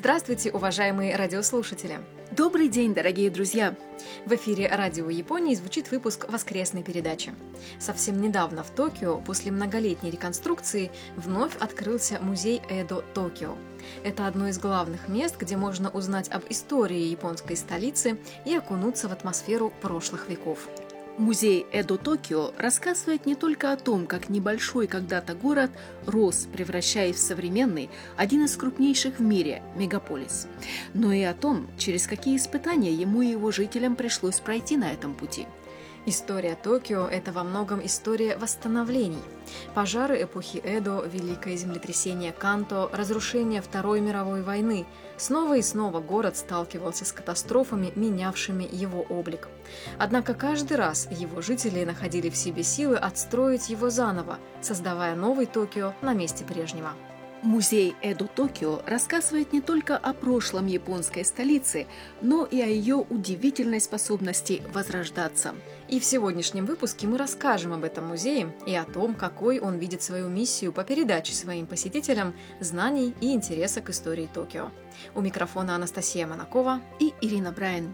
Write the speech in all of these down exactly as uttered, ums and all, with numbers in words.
Здравствуйте, уважаемые радиослушатели! Добрый день, дорогие друзья! В эфире Радио Японии звучит выпуск воскресной передачи. Совсем недавно в Токио, после многолетней реконструкции, вновь открылся музей Эдо Токио. Это одно из главных мест, где можно узнать об истории японской столицы и окунуться в атмосферу прошлых веков. Музей Эдо Токио рассказывает не только о том, как небольшой когда-то город рос, превращаясь в современный, один из крупнейших в мире мегаполис, но и о том, через какие испытания ему и его жителям пришлось пройти на этом пути. История Токио – это во многом история восстановлений. Пожары эпохи Эдо, великое землетрясение Канто, разрушение Второй мировой войны. Снова и снова город сталкивался с катастрофами, менявшими его облик. Однако каждый раз его жители находили в себе силы отстроить его заново, создавая новый Токио на месте прежнего. Музей Эдо Токио рассказывает не только о прошлом японской столицы, но и о ее удивительной способности возрождаться. И в сегодняшнем выпуске мы расскажем об этом музее и о том, какой он видит свою миссию по передаче своим посетителям знаний и интереса к истории Токио. У микрофона Анастасия Монакова и Ирина Брайан.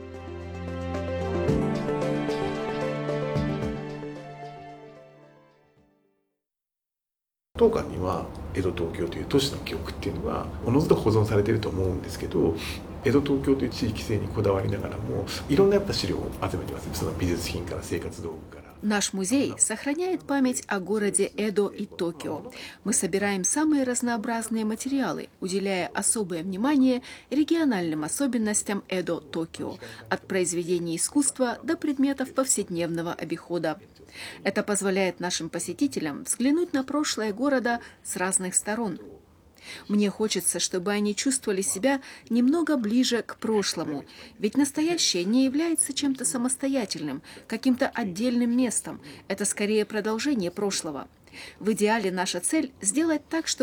当館には江戸東京という都市の記憶っていうのがおのずと保存されていると思うんですけど、江戸東京という地域性にこだわりながらもいろんなやっぱ資料を集めてます。その美術品から生活道具から。 Наш музей сохраняет память о городе Эдо и Токио. Мы собираем самые разнообразные материалы, уделяя особое внимание региональным особенностям Эдо Токио, от произведений искусства до предметов повседневного обихода. Это позволяет нашим посетителям взглянуть на прошлое города с разных сторон. Мне хочется, чтобы они чувствовали себя немного ближе к прошлому, ведь настоящее не является чем-то самостоятельным, каким-то отдельным местом. Это скорее продолжение прошлого. В идеале наша цель – сделать так, чтобы